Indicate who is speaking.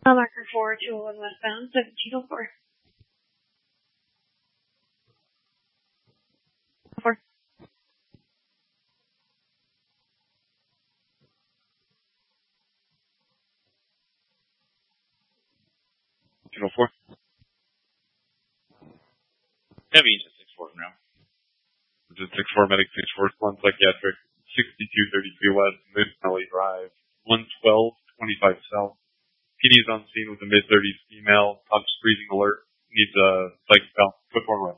Speaker 1: Marker 4, 201 westbound, 1704. 4.
Speaker 2: 204. Heavy into 6-4 now. This is 6-4 medic 6-4 one psychiatric 6233 west Mid Valley Drive 11225 south. PD is on scene with a mid-30s female, top freezing alert, needs a psych belt. Put forward.